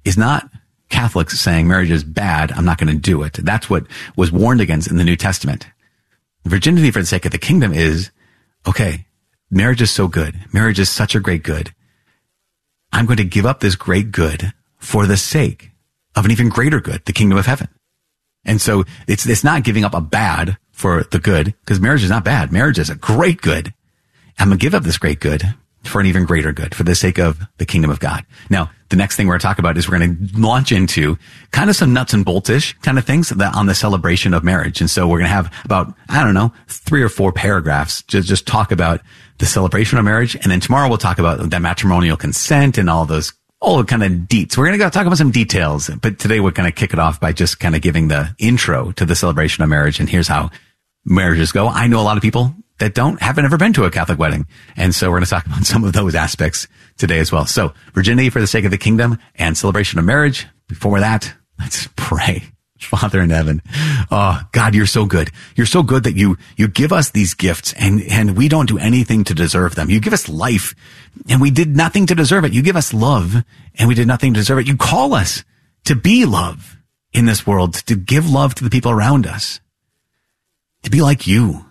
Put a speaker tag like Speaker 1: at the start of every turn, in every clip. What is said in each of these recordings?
Speaker 1: is not Catholics saying marriage is bad, I'm not going to do it. That's what was warned against in the New Testament. Virginity for the sake of the kingdom is, okay, marriage is so good. Marriage is such a great good. I'm going to give up this great good for the sake of an even greater good, the kingdom of heaven. And so it's not giving up a bad for the good, because marriage is not bad. Marriage is a great good. I'm going to give up this great good for an even greater good, for the sake of the kingdom of God. Now, the next thing we're going to talk about is we're going to launch into kind of some nuts and bolts-ish kind of things on the celebration of marriage. And so we're going to have about, 3 or 4 paragraphs just talk about the celebration of marriage. And then tomorrow we'll talk about that matrimonial consent and all kind of deets. We're going to go talk about some details, but today we're going to kick it off by just kind of giving the intro to the celebration of marriage. And here's how marriages go. I know a lot of people that haven't ever been to a Catholic wedding. And so we're going to talk about some of those aspects today as well. So virginity for the sake of the kingdom and celebration of marriage. Before that, let's pray. Father in heaven. Oh, God, you're so good. You're so good that you give us these gifts and we don't do anything to deserve them. You give us life and we did nothing to deserve it. You give us love and we did nothing to deserve it. You call us to be love in this world, to give love to the people around us, to be like you.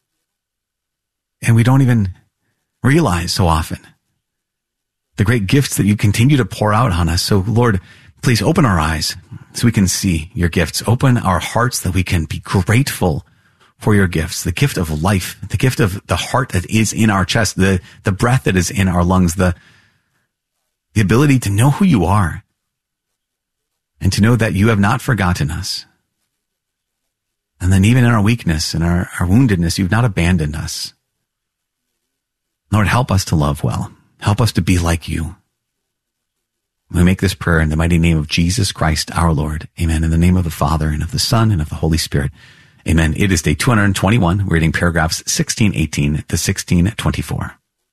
Speaker 1: And we don't even realize so often the great gifts that you continue to pour out on us. So Lord, please open our eyes so we can see your gifts. Open our hearts that we can be grateful for your gifts, the gift of life, the gift of the heart that is in our chest, the breath that is in our lungs, the ability to know who you are and to know that you have not forgotten us. And then even in our weakness and our woundedness, you've not abandoned us. Lord, help us to love well. Help us to be like you. We make this prayer in the mighty name of Jesus Christ, our Lord. Amen. In the name of the Father and of the Son and of the Holy Spirit. Amen. It is day 221. We're reading paragraphs 1618 to 1624.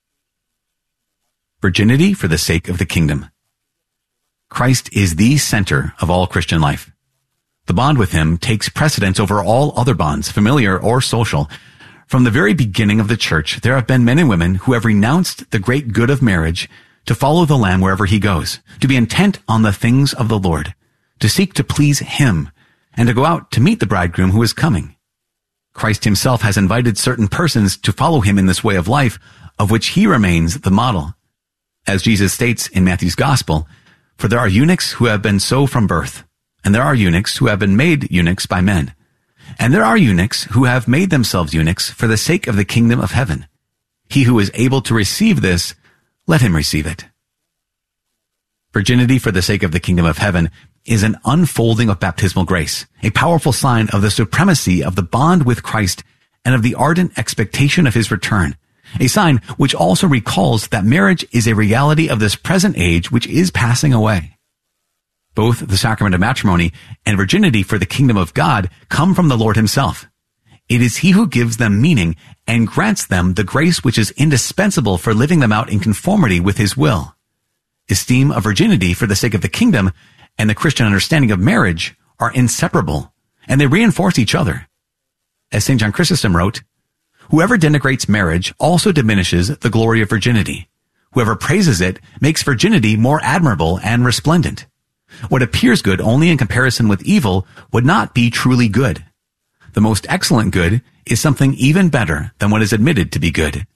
Speaker 1: Virginity for the sake of the kingdom. Christ is the center of all Christian life. The bond with him takes precedence over all other bonds, familiar or social. From the very beginning of the church, there have been men and women who have renounced the great good of marriage to follow the Lamb wherever he goes, to be intent on the things of the Lord, to seek to please him, and to go out to meet the bridegroom who is coming. Christ himself has invited certain persons to follow him in this way of life, of which he remains the model. As Jesus states in Matthew's Gospel, for there are eunuchs who have been so from birth, and there are eunuchs who have been made eunuchs by men. And there are eunuchs who have made themselves eunuchs for the sake of the kingdom of heaven. He who is able to receive this, let him receive it. Virginity for the sake of the kingdom of heaven is an unfolding of baptismal grace, a powerful sign of the supremacy of the bond with Christ and of the ardent expectation of his return, a sign which also recalls that marriage is a reality of this present age which is passing away. Both the sacrament of matrimony and virginity for the kingdom of God come from the Lord himself. It is he who gives them meaning and grants them the grace which is indispensable for living them out in conformity with his will. Esteem of virginity for the sake of the kingdom and the Christian understanding of marriage are inseparable, and they reinforce each other. As St. John Chrysostom wrote, whoever denigrates marriage also diminishes the glory of virginity. Whoever praises it makes virginity more admirable and resplendent. What appears good only in comparison with evil would not be truly good. The most excellent good is something even better than what is admitted to be good.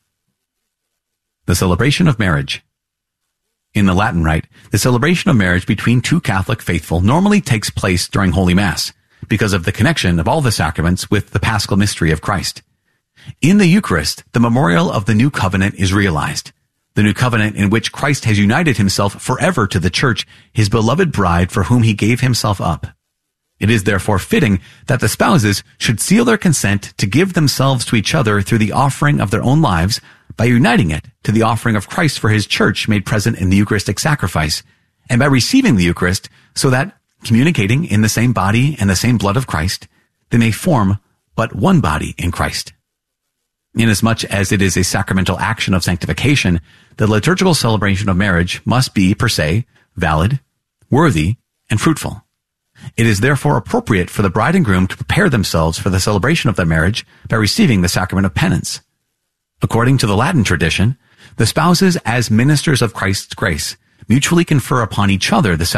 Speaker 1: The celebration of marriage. In the Latin Rite, the celebration of marriage between two Catholic faithful normally takes place during Holy Mass because of the connection of all the sacraments with the Paschal mystery of Christ. In the Eucharist, the memorial of the new covenant is realized. The new covenant in which Christ has united himself forever to the church, his beloved bride for whom he gave himself up. It is therefore fitting that the spouses should seal their consent to give themselves to each other through the offering of their own lives by uniting it to the offering of Christ for his church made present in the Eucharistic sacrifice, and by receiving the Eucharist so that, communicating in the same body and the same blood of Christ, they may form but one body in Christ. Inasmuch as it is a sacramental action of sanctification, the liturgical celebration of marriage must be, per se, valid, worthy, and fruitful. It is therefore appropriate for the bride and groom to prepare themselves for the celebration of their marriage by receiving the sacrament of penance. According to the Latin tradition, the spouses, as ministers of Christ's grace, mutually confer upon each other the